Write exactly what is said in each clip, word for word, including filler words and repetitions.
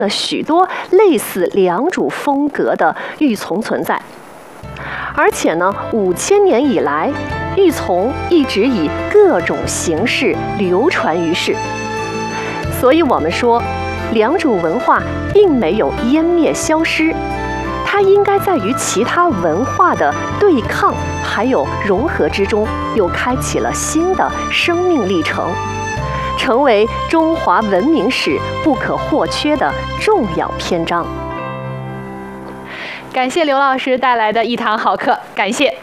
了许多类似良渚风格的玉琮存在。而且呢，五千年以来，玉琮一直以各种形式流传于世。所以我们说，良渚文化并没有湮灭消失，它应该在与其他文化的对抗还有融合之中，又开启了新的生命历程，成为中华文明史不可或缺的重要篇章。 感谢刘老师带来的一堂好课，感谢。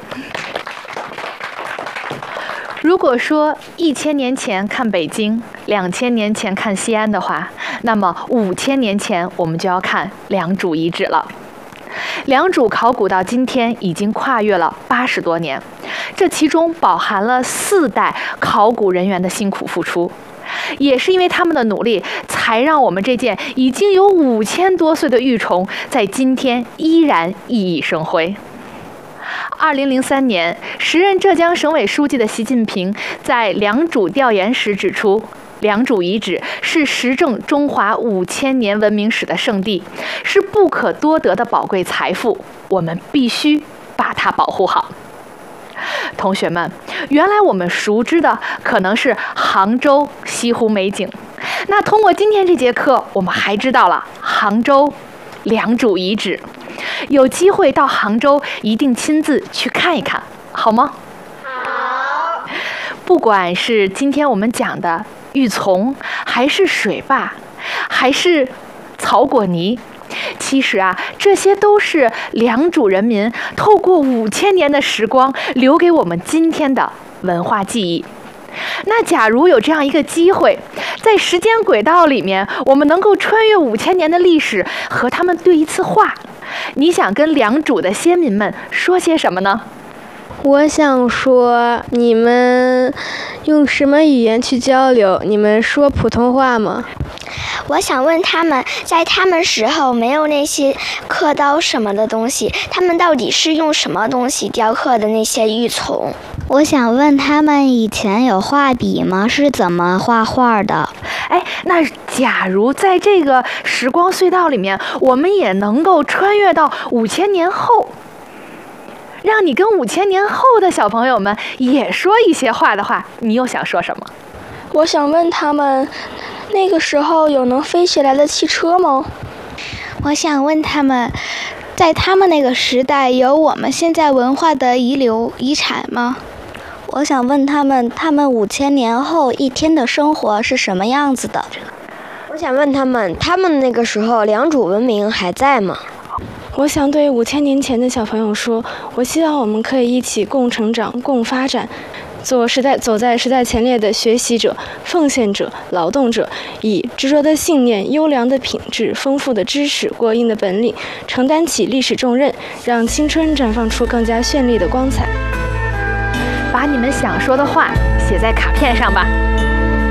如果说一千年前看北京，两千年前看西安的话，那么五千年前我们就要看良渚遗址了。良渚考古到今天已经跨越了八十多年，这其中饱含了四代考古人员的辛苦付出。也是因为他们的努力，才让我们这件已经有五千多岁的玉琮，在今天依然熠熠生辉。二零零三年，时任浙江省委书记的习近平在良渚调研时指出，良渚遗址是实证中华五千年文明史的圣地，是不可多得的宝贵财富，我们必须把它保护好。同学们，原来我们熟知的可能是杭州西湖美景，那通过今天这节课，我们还知道了杭州良渚遗址。有机会到杭州，一定亲自去看一看，好吗？ 好。 不管是今天我们讲的玉琮，还是水坝，还是草果泥，其实啊，这些都是良渚人民透过五千年的时光留给我们今天的文化记忆。那假如有这样一个机会，在时间轨道里面，我们能够穿越五千年的历史，和他们对一次话，你想跟良渚的先民们说些什么呢？ 我想说，你们用什么语言去交流？你们说普通话吗？ 我想问他们，在他们时候没有那些刻刀什么的东西，他们到底是用什么东西雕刻的那些玉琮？ 我想问他们以前有画笔吗？是怎么画画的？ 哎，那假如在这个时光隧道里面，我们也能够穿越到五千年后，让你跟五千年后的小朋友们也说一些话的话，你又想说什么？ 我想问他们，那个时候有能飞起来的汽车吗？ 我想问他们，在他们那个时代有我们现在文化的遗留遗产吗？ 我想问他们，他们五千年后一天的生活是什么样子的？ 我想问他们，他们那个时候良渚文明还在吗？ 我想对五千年前的小朋友说，我希望我们可以一起共成长、共发展，做时代走在时代前列的学习者、奉献者、劳动者，以执着的信念、优良的品质、丰富的知识、过硬的本领，承担起历史重任，让青春绽放出更加绚丽的光彩。 把你们想说的话写在卡片上吧。